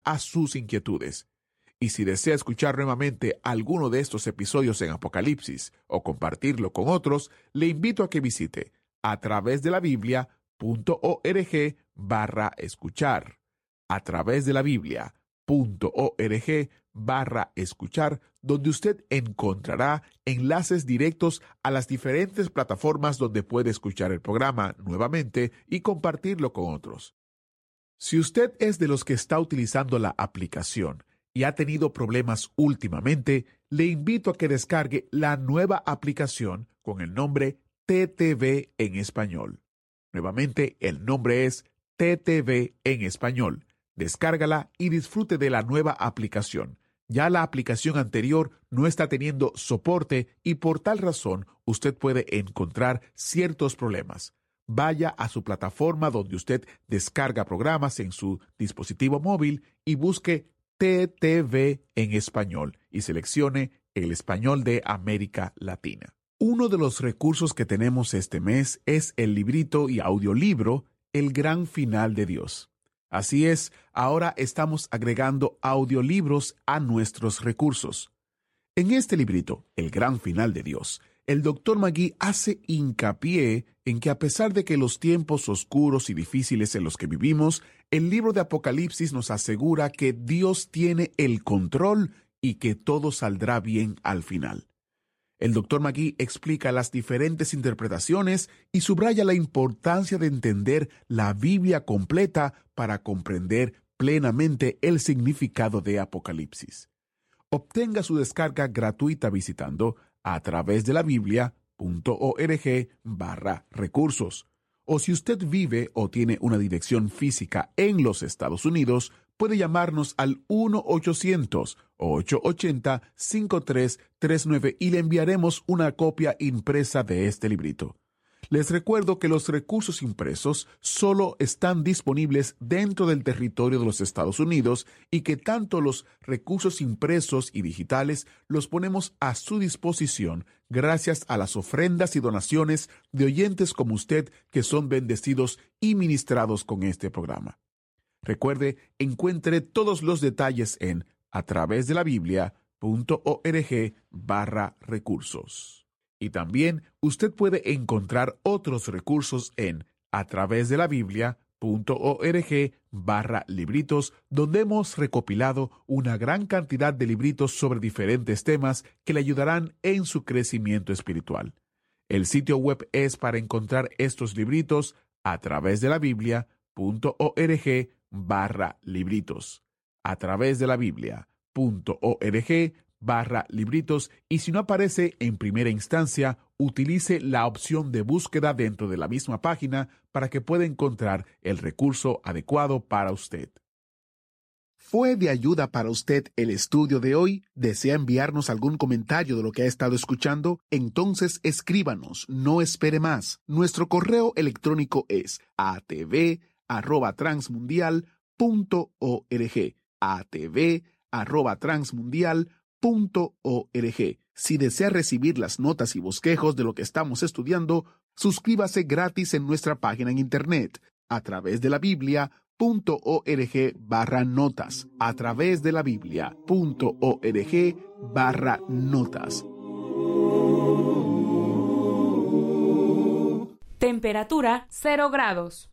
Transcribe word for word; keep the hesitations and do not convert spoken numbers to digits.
a sus inquietudes. Y si desea escuchar nuevamente alguno de estos episodios en Apocalipsis o compartirlo con otros, le invito a que visite a través de la Biblia punto org barra escuchar. A través de la Biblia punto org barra escuchar, donde usted encontrará enlaces directos a las diferentes plataformas donde puede escuchar el programa nuevamente y compartirlo con otros. Si usted es de los que está utilizando la aplicación y ha tenido problemas últimamente, le invito a que descargue la nueva aplicación con el nombre T T V en español. Nuevamente, el nombre es T T V en español. Descárgala y disfrute de la nueva aplicación. Ya la aplicación anterior no está teniendo soporte y por tal razón usted puede encontrar ciertos problemas. Vaya a su plataforma donde usted descarga programas en su dispositivo móvil y busque T T V en español y seleccione el español de América Latina. Uno de los recursos que tenemos este mes es el librito y audiolibro El Gran Final de Dios. Así es, ahora estamos agregando audiolibros a nuestros recursos. En este librito, El Gran Final de Dios, el doctor Magui hace hincapié en que a pesar de que los tiempos oscuros y difíciles en los que vivimos, el libro de Apocalipsis nos asegura que Dios tiene el control y que todo saldrá bien al final. El doctor Magui explica las diferentes interpretaciones y subraya la importancia de entender la Biblia completa para comprender plenamente el significado de Apocalipsis. Obtenga su descarga gratuita visitando a través de la Biblia punto org barra recursos. O si usted vive o tiene una dirección física en los Estados Unidos, puede llamarnos al uno ochocientos, ocho ocho cero, cinco tres tres nueve y le enviaremos una copia impresa de este librito. Les recuerdo que los recursos impresos solo están disponibles dentro del territorio de los Estados Unidos y que tanto los recursos impresos y digitales los ponemos a su disposición gracias a las ofrendas y donaciones de oyentes como usted que son bendecidos y ministrados con este programa. Recuerde, encuentre todos los detalles en a través de la Biblia punto org barra recursos. Y también usted puede encontrar otros recursos en a través de la Biblia punto org barra libritos, donde hemos recopilado una gran cantidad de libritos sobre diferentes temas que le ayudarán en su crecimiento espiritual. El sitio web es para encontrar estos libritos a través de la Biblia punto org barra libritos. A través de la Biblia punto org barra libritos, y si no aparece en primera instancia, utilice la opción de búsqueda dentro de la misma página para que pueda encontrar el recurso adecuado para usted. ¿Fue de ayuda para usted el estudio de hoy? ¿Desea enviarnos algún comentario de lo que ha estado escuchando? Entonces escríbanos, no espere más. Nuestro correo electrónico es a t v arroba transmundial punto org. a t v arroba transmundial punto org. Si desea recibir las notas y bosquejos de lo que estamos estudiando, suscríbase gratis en nuestra página en internet a través de la Biblia punto org barra notas. A través de la Biblia punto org barra notas. Temperatura cero grados.